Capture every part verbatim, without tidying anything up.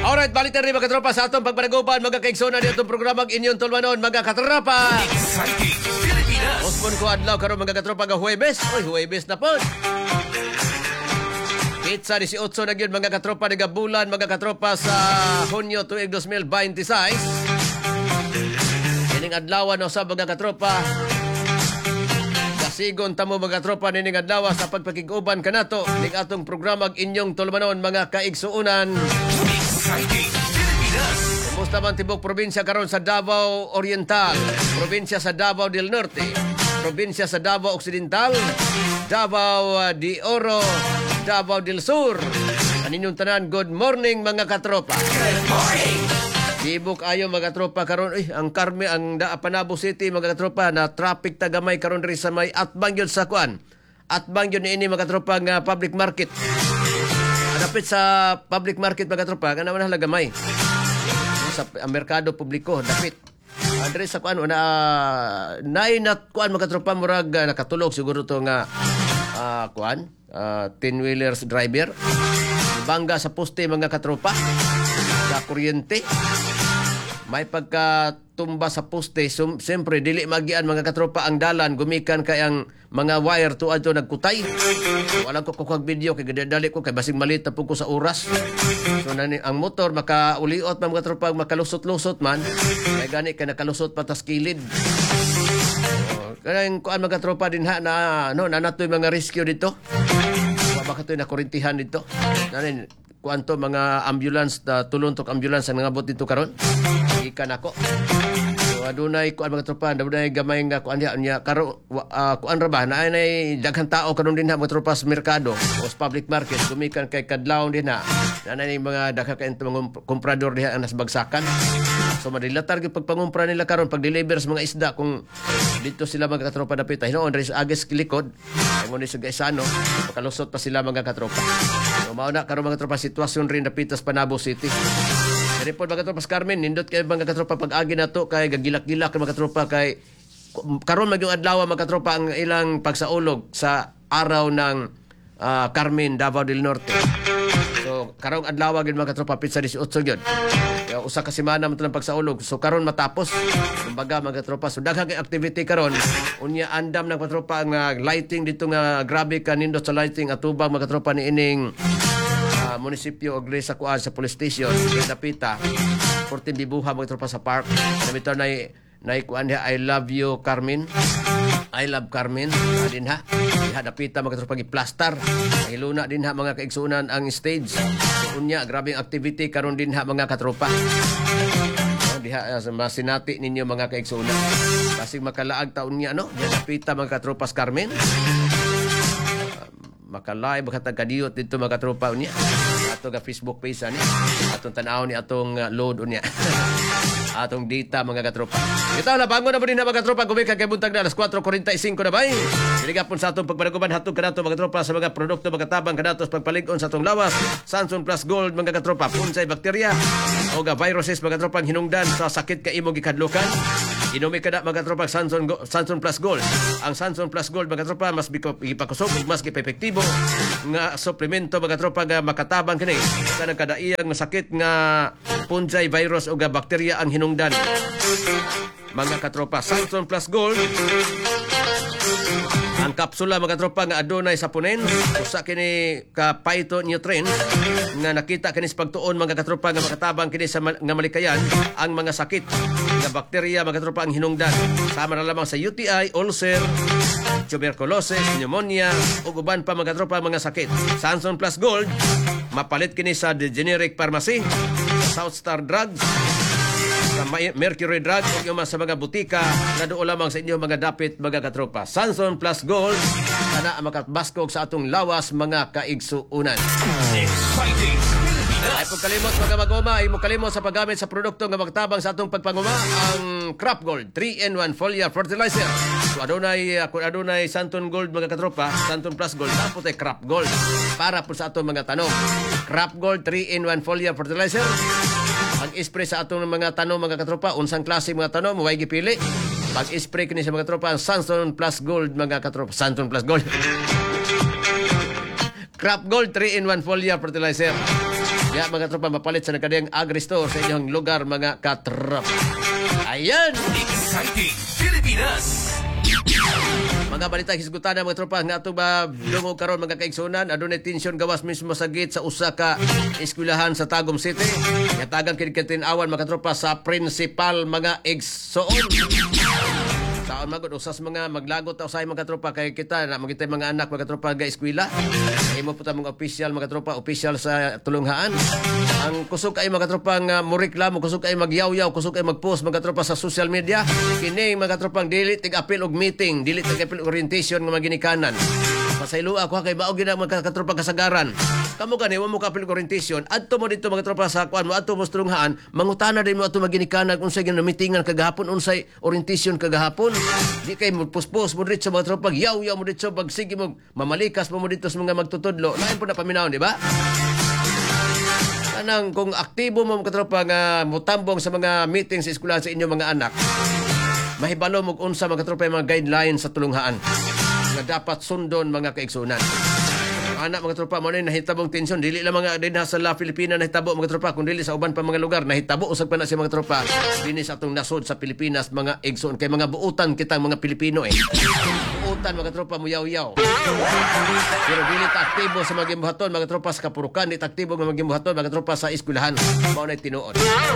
Alright, balik na rin mga katropa sa atong pagpanagupan, mga kaigsonan itong programang inyong tulmanon, mga katropa. Exciting Pilipinas. Osmon ko adlaw karon mga katropa nga Huwebes. Oy, Huwebes na po. Pizza eighteen na gyud mga katropa nga bulan mga katropa sa Hunyo tuig twenty twenty-six. Kining adlaw no sa mga katropa. Kasigon tamo mga katropa nining adlaw sa pagpakiguban kanato ning atong programang inyong tulmanon mga kaigsuonan. Exciting Pilipinas. Kumusta man tibok probinsya karon sa Davao Oriental, probinsya sa Davao del Norte, probinsya sa Davao Occidental, Davao uh, de Oro, Davao del Sur. Kaninyong tanan, good morning mga katropa. Good morning. Tibok ayo mga katropa karon eh ang Carme ang da, Panabo City mga katropa na traffic tagamay karon ri sa may atbang yun sa kuan. Atbang yun ini mga katropa nga public market. Dapit sa public market mga katropa kana man halagamay. Sa ang merkado publiko dapit. Andre sa kuan na nay nat kuan mga katropa murag uh, nakatulog siguro to nga uh, kuan uh, ten wheelers driver. Bangga sa poste mga katropa sa kuryente. May pagkatumba sa poste, sum, siyempre dili magian mga katropa ang dalan gumikan kay ang mga wire to adto nagkutay. So, alam ko kung video kay gadali ko kay basing malit na po ko sa oras. So nani ang motor makauliot man mga katropa makalusot-lusot man kay gani kay nakalusot patas kilid. So, kanang kuan mga katropa din ha na no nanatoy mga rescue dito. Wa ba katoy na kurintihan dito. Nani kuanto mga ambulance na tulong tok ambulance ang nangabot dito karon ikan ako so adunay kuan mga tropa adunay gamay nga kuan niya karon uh, kuan ra ba na nay daghang tao karon din ha mga tropa sa merkado o sa public market gumikan kay kadlaw din ha nanay mga daghang kay mga komprador diha ang nasbagsakan so madilatar gyud pagpangumpra nila karon pag deliver sa mga isda kung dito sila mga katropa dapit hinuon res agis likod ngon sa gaisano makalusot pa sila mga katropa so mao na karon mga tropa sitwasyon rin dapitas Panabo City. Diri po mga katropa Carmen nindot kay mga katropa pag-agi nato kay gagilak-gilak mga katropa kay karon magyung adlaw mga katropa ang ilang pagsaulog sa araw ng uh, Carmen Davao del Norte. So karong adlaw gyud mga katropa pizza eighteen gyud. Kaya usa ka semana man lang pagsaulog. So karon matapos kumbaga mga katropa so daghang activity karon unya andam ng katropa nga lighting dito nga grabe ka nindot sa lighting atubang mga katropa ni ining Uh, munisipyo og sa kuan sa police station sa Dapita fourteen dibuha mga tropa sa park nabitaw na na kuan I love you Carmen I love Carmen din ha diha Dapita mga tropa gi-plaster hiluna din ha mga kaigsunan ang stage so, unya grabing activity karon din ha mga katropa uh, diha uh, masinati ninyo mga kaigsunan basig makalaag taon niya no diha Dapita mga katropas Carmen maka-live katag kadiyot dito mga katropa niya ato ga Facebook page ani atong tan-aw ni atong uh, load unya atong data mga katropa ito na bangon na po din na mga katropa gumikan kay buntag na alas four forty-five na bay diliga po sa atong pagpanaguban hatog kanato mga katropa sa mga produkto mga tabang kanato sa pagpalig-on sa atong lawas Sanson Plus Gold mga katropa punsay bakterya o ga viruses mga katropa hinungdan sa sakit ka imo gikadlukan inumi kada mga katropa Sanson Go- Sanson Plus Gold ang Sanson Plus Gold mga katropa mas gipakusog mas gipepektibo nga suplemento mga katropa nga makatabang kini kanang kadaiyang sakit nga punjay virus o ga bakterya ang hinungdan mga katropa Sanson Plus Gold ang kapsula mga katropa nga adunay saponin usa kini ka phytonutrients nga nakita kini sa pagtuon mga katropa nga makatabang kini sa mal- nga malikayan ang mga sakit nga bakterya mga katropa ang hinungdan sama na lamang sa U T I, ulcer, tuberculosis, pneumonia ug uban pa mga katropa mga sakit. Sanson Plus Gold mapalit kini sa the generic pharmacy, South Star Drugs, sa Mercury Drug ug yung sa mga butika na doon lamang sa inyong mga dapit mga katropa. Sanson Plus Gold ana makatbaskog sa atong lawas mga kaigsuunan. Exciting Ay pagkalimot mga maguma, ay mo kalimot sa paggamit sa produkto nga magtabang sa atong pagpanguma ang Crop Gold three in one foliar fertilizer. So adunay kung adunay Santon Gold mga katropa, Santon Plus Gold tapos ay Crop Gold para po sa atong mga tanong. Crop Gold three in one foliar fertilizer. Pag-spray sa atong mga tanong mga katropa, unsang klase mga tanong, huwag gipili. Pag-spray kini sa mga katropa, ang Santon Plus Gold mga katropa. Santon Plus Gold. Crop Gold three in one foliar fertilizer. Ya mga tropa, mapalit sa nagkadayang agri-store sa inyong lugar mga katropa. Ayan! Exciting Pilipinas! Mga balita hisgutan na mga tropa nga ato ba dungog karon mga kaigsunan, adunay tensyon gawas mismo sa gate sa usa ka eskwelahan sa Tagum City. Yatagan kini katin-awan mga tropa sa principal mga igsoon. Taon magod usas mga maglagot ta usay mga tropa kay kita na magitay mga anak mga tropa ga eskwela. Imo po ta mga official mga tropa, official sa tulunghaan. Ang kusog kay mga tropa nga moreklamo, kusog kay magyaw-yaw, kusog kay magpost mga tropa sa social media. Kini mga tropang dili tig-apil og meeting, dili tig-apil orientation nga maginikanan. Pasaylo ako kay baog gina mga katropa kasagaran. Kamo gani wa mo ka apil orientation, adto mo dito mga tropa sa kuan mo adto mo strunghaan, mangutana din mo adto maginikanan unsay gina meetingan kagahapon, unsay orientation kagahapon. Di kay mo puspos mo dito sa mga tropa, yaw-yaw mo dito pag sige mo mamalikas mo mo dito sa mga magtutudlo. Lain po na paminaw, di ba? Kanang kung aktibo mo mga tropa nga mutambong sa mga meeting sa eskwelahan sa inyong mga anak, mahibalo mo unsa mga tropa yung mga guidelines sa tulunghaan nga dapat sundon mga kaigsunan. Anak mga tropa mo na nahitabong tensyon, dili lang mga din sa La Filipina nahitabo mga tropa, kundi sa uban pa mga lugar nahitabo usag pa na si mga tropa dinis atong nasod sa Pilipinas mga igsoon kay mga buutan kitang mga Pilipino eh. Buutan mga tropa mo yaw-yaw. Pero dili ta aktibo sa mga gimbuhaton mga tropa sa kapurukan, dili ta aktibo nga mga gimbuhaton mga tropa sa eskwelahan. Mao na tinuod.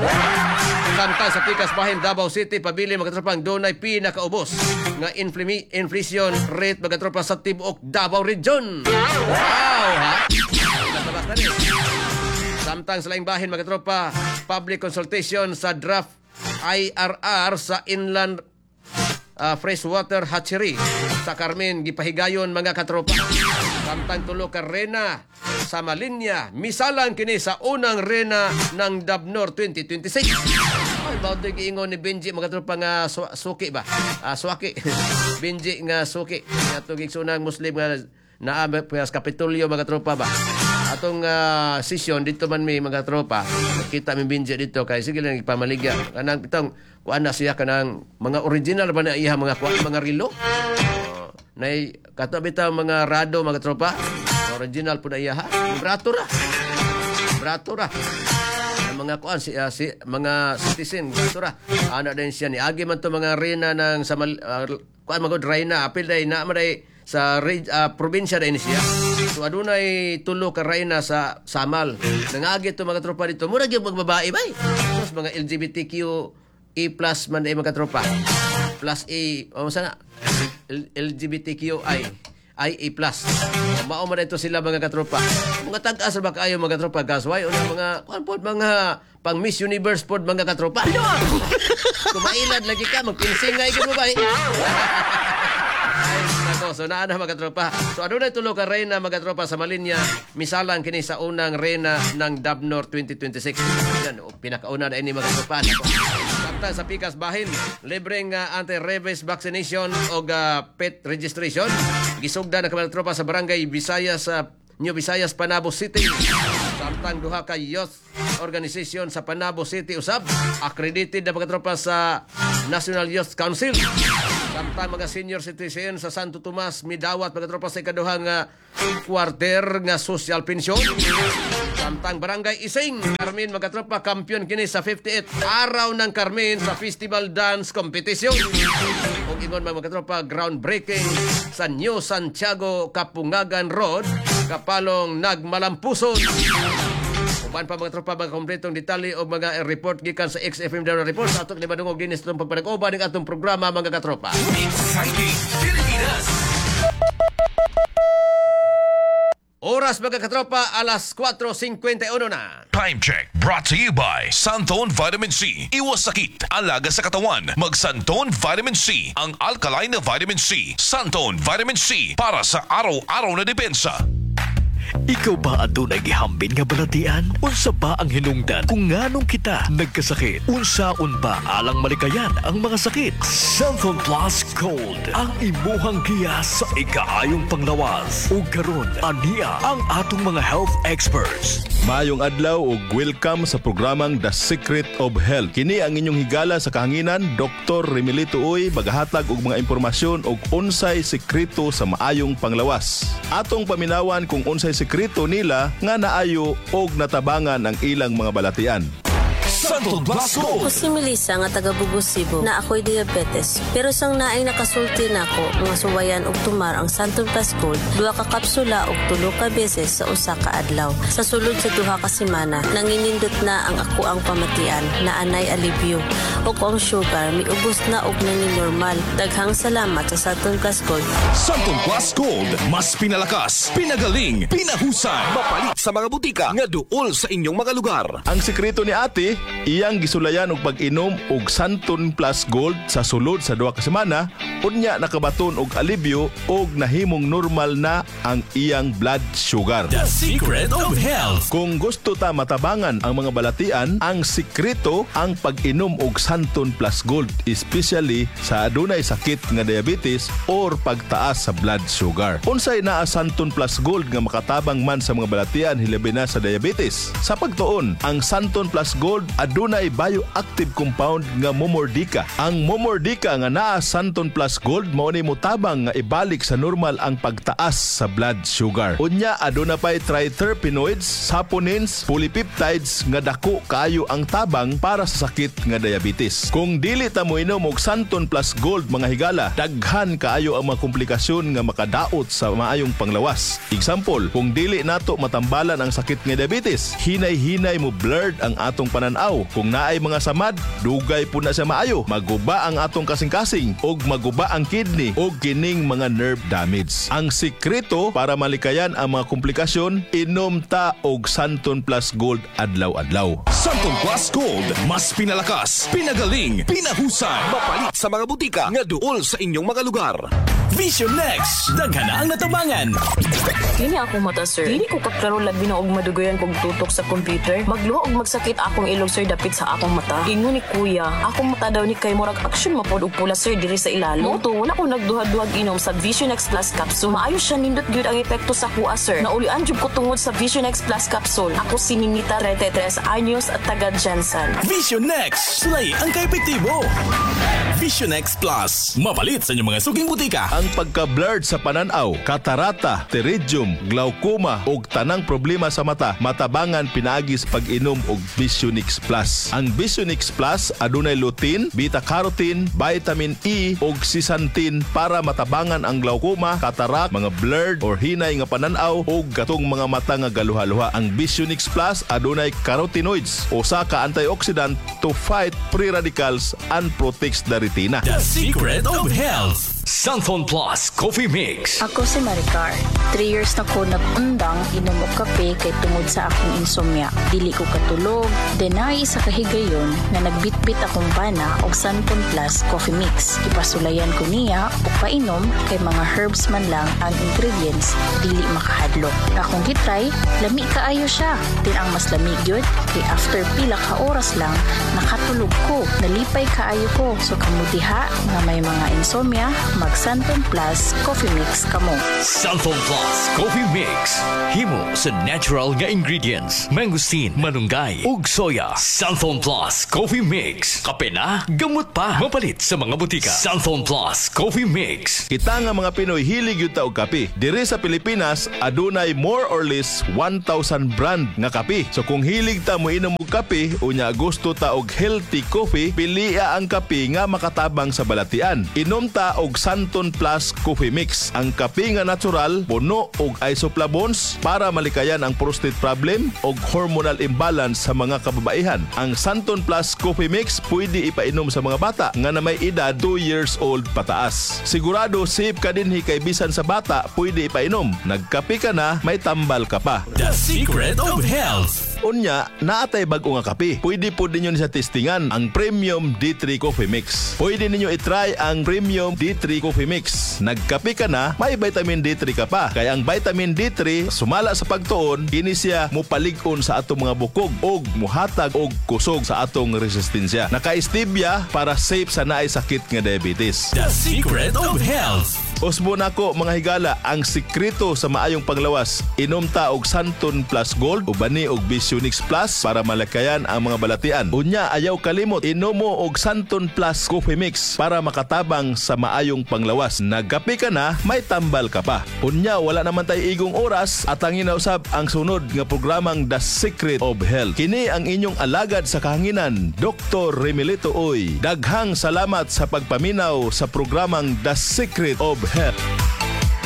Samtang sa Pikas Bahin Davao City pabili mga tropa ang dunay pinakaubos nga inflami- inflation rate mga tropa sa tibuok Davao Region. Wow, ha? Natabas na rin. Samtang sa laing bahin, mga tropa, public consultation sa draft I R R sa Inland uh, Freshwater Hatchery sa Carmen, gipahigayon mga katropa. Samtang tulo ka rena sa Malinya, misalang kini sa unang rena ng Dabnor twenty twenty-six. Ay, bawat ito giingon ni Benji, mga tropa nga su- suki ba? Ah, swaki. Benji nga suki. Nga ito gigsunang Muslim nga na sa Kapitolyo mga tropa ba. Atong uh, session dito man may mga tropa. Nakita mi binja dito kay sige lang ipamaligya. Kanang bitong kuan na siya kanang mga original ba na iya mga kuan mga rilo. Uh, nay kato bitaw mga rado mga tropa. Original po na iya ha. Brato ra. Brato ra. Ang mga kuan si, uh, si mga citizen brato ra. Ana din siya ni agi man to mga rena ng sa uh, kuan magod reyna apil day na maday sa uh, probinsya na siya. So adunay tulo ka reyna sa Samal. Nangagi to mga tropa dito. Mura gyud magbabae bay. Tapos mga L G B T Q E plus man ay mga tropa. Plus E, o sana L G B T Q I I A plus. Mao man ito sila mga katropa. Mga tag-asa ba kayo mga katropa gasway o mga kuan pod mga pang Miss Universe pod mga katropa. Kumailad lagi ka magpinsingay gyud mo bay. Nako, so naa na mga tropa. So ano na tulo ka reyna mga tropa sa Malinya, misalang kini sa unang reyna ng Dabnor twenty twenty-six. Yan, oh, pinakauna na ini mga tropa. Nako. Samtang sa Pikas Bahin, libreng uh, anti-rabies vaccination o uh, pet registration. Gisugda na mga tropa sa barangay Visayas sa uh, New Visayas, Panabo City. Samtang duha ka youth organization sa Panabo City usab, accredited na mga tropa sa National Youth Council. Samtang mga senior citizen sa Santo Tomas, midawat mga tropa sa ikaduhang uh, quarter nga social pension. Samtang barangay Ising, Carmen mga tropa, kampiyon kini sa fifty-eighth araw ng Carmen sa Festival Dance Competition. Kung ingon mga tropa, groundbreaking sa New Santiago Kapungagan Road, kapalong Nagmalampuson. Uban pa mga tropa mga kompletong detalye o mga report gikan sa X F M Dara Report sa atong libadungog din sa itong pagpanag-uban ng atong programa mga katropa. Exciting Pilipinas! Oras mga katropa, alas four fifty-one na. Time check brought to you by Santon Vitamin C. Iwas sakit, alaga sa katawan. Mag Santon Vitamin C, ang alkaline na vitamin C. Santon Vitamin C para sa araw-araw na depensa. Ikaw ba adunay gihambin nga balatian? Unsa ba ang hinungdan kung nganong kita nagkasakit? Unsaon ba alang malikayan ang mga sakit? Santon Plus Gold ang imuhang giya sa ikaayong panglawas. Ug karon aniya ang atong mga health experts. Maayong adlaw ug welcome sa programang The Secret of Health. Kini ang inyong higala sa kahanginan, Doktor Remilito Uy, magahatag og mga impormasyon og unsay sekreto sa maayong panglawas. Atong paminawan kung unsay sekreto nila nga naayo og natabangan ang ilang mga balatian. Santon Plus Gold. Ako si Melissa nga taga Bugos, Cebu na ako'y diabetes. Pero sang naay nakasulti na ako nga suwayan og tumar ang Santon Plus Gold, duha ka kapsula og tulo ka beses sa usa ka adlaw. Sa sulod sa duha ka semana, nanginindot na ang ako ang pamatian na anay alibyo. Og ang sugar miubos na og nangin normal. Daghang salamat sa Santon Plus Gold. Santon Plus Gold. Mas pinalakas, pinagaling, pinahusay. Mapalit sa mga butika nga duol sa inyong mga lugar. Ang sekreto ni ate, iyang gisulayan og pag-inom og Santon Plus Gold sa sulod sa duha ka semana, unya nakabaton og alibyo og nahimong normal na ang iyang blood sugar. The Secret of Health. Kung gusto ta matabangan ang mga balatian, ang sekreto ang pag-inom og Santon Plus Gold, especially sa adunay sakit nga diabetes or pagtaas sa blood sugar. Unsay naa Santon Plus Gold nga makatabang man sa mga balatian hilabi na sa diabetes? Sa pagtuon, ang Santon Plus Gold adunay bioactive compound nga momordica. Ang momordica nga naa Santon Plus Gold mao ni motabang nga ibalik sa normal ang pagtaas sa blood sugar. Unya aduna pay triterpenoids, saponins, polypeptides nga dako kaayo ang tabang para sa sakit nga diabetes. Kung dili ta mo inom og Santon Plus Gold mga higala, daghan kaayo ang mga komplikasyon nga makadaot sa maayong panglawas. Example, kung dili nato matambalan ang sakit nga diabetes, hinay-hinay mo blurred ang atong pananaw. Kung naay mga samad, dugay po na sa maayo. Maguba ang atong kasing-kasing og maguba ang kidney og kining mga nerve damage. Ang sikreto para malikayan ang mga komplikasyon, inom ta og Santon Plus Gold adlaw-adlaw. Santon Plus Gold. Mas pinalakas, pinagaling, pinahusay. Mapalit sa mga butika nga duol sa inyong mga lugar. Vision Next. Daghan na ang natabangan. Kini ako mata, sir. Dili ko kaklaro labi na og madugayan kog tutok sa computer. Magluho og magsakit akong ilong, sir, dapit sa akong mata. Ingon ni kuya, akong mata daw ni kay murag action mapod og pula, sir, diri sa ilalim. Mo to, wala ko nagduhad-duhad inom sa Vision X Plus Capsule. Maayo siya nindot gyud ang epekto sa kuha, sir. Naulian jud ko tungod sa Vision X Plus Capsule. Ako si Ninita Retetres Anyos at taga Jensen. Vision Next. Sulay ang kaepektibo. Vision X Plus. Mapalit sa inyong mga suging butika. Ang pagka-blurred sa pananaw, katarata, pterygium, glaucoma ug tanang problema sa mata, matabangan pinaagi sa pag-inom og Visionix Plus. Ang Visionix Plus adunay lutein, beta-carotene, vitamin E ug zeaxanthin para matabangan ang glaucoma, katarak, mga blurred or hinay nga pananaw ug katong mga mata nga galuha-luha. Ang Visionix Plus adunay carotenoids, usa ka antioxidant to fight free radicals and protects the retina. The Secret of Health. Santon Plus Coffee Mix. Ako si Maricar. Three years na ko nag-undang inom og kape kay tungod sa akong insomnia. Dili ko katulog. Denay isa kahigayon na nagbitbit akong bana og Santon Plus Coffee Mix. Ipasulayan ko niya og painom kay mga herbs man lang ang ingredients, dili makahadlok. Akong gitry, lami kaayo siya. Din ang mas lamig yun, kay after pila ka oras lang, nakatulog ko. Nalipay kaayo ko. So kamudiha nga may mga insomnia, mag Santon Plus Coffee Mix kamo. Santon Plus Coffee Mix. Himo sa natural nga ingredients. Mangosteen, manunggay, ug soya. Santon Plus Coffee Mix. Kape na, gamot pa. Mapalit sa mga butika. Santon Plus Coffee Mix. Kita nga mga Pinoy hilig yun ta og kape. Diri sa Pilipinas, adunay more or less one thousand brand nga kape. So kung hilig ta mo inom og kape, unya gusto ta og healthy coffee, piliya ang kape nga makatabang sa balatian. Inom ta og Santon Plus Coffee Mix. Ang kape nga natural, puno og isoflavones para malikayan ang prostate problem og hormonal imbalance sa mga kababaihan. Ang Santon Plus Coffee Mix pwede ipainom sa mga bata nga na may edad two years old pataas. Sigurado safe ka dinhi kay bisan sa bata pwede ipainom. Nagkape ka na, may tambal ka pa. The Secret of Health. Unya, naatay bag-o nga kape. Pwede po ninyo sa testingan ang Premium D three Coffee Mix. Pwede ninyo itry ang Premium D three Coffee Mix. Nagkape ka na, may vitamin D three ka pa. Kaya ang vitamin D three, sumala sa pagtuon, kini siya mupalig-on sa atong mga bukog og muhatag og kusog sa atong resistensya. Naka-stevia para safe sa naay sakit nga diabetes. The Secret of Health. Usbo nako mga higala, ang sikreto sa maayong panglawas. Inom ta og Santon Plus Gold o bani og Visionix Plus para malakayan ang mga balatian. Unya ayaw kalimot, inom mo og Santon Plus Coffee Mix para makatabang sa maayong panglawas. Nagkape ka na, may tambal ka pa. Unya wala naman tay igong oras at ang inausab ang sunod nga programang The Secret of Health. Kini ang inyong alagad sa kahanginan, Doktor Remilito Oy. Daghang salamat sa pagpaminaw sa programang The Secret of Health.